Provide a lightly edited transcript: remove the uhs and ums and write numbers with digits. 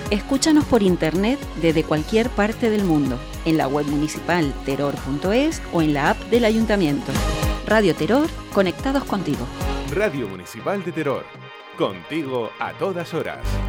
Escúchanos por internet desde cualquier parte del mundo, en la web municipal teror.es o en la app del Ayuntamiento. Radio Teror, conectados contigo. Radio Municipal de Teror, contigo a todas horas.